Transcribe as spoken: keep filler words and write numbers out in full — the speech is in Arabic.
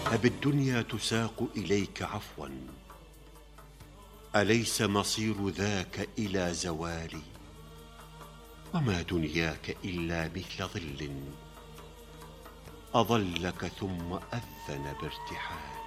أبالدنيا تساق إليك عفوا؟ أليس مصير ذاك إلى زوال؟ وما دنياك إلا مثل ظل أظلك ثم أذن بارتحال.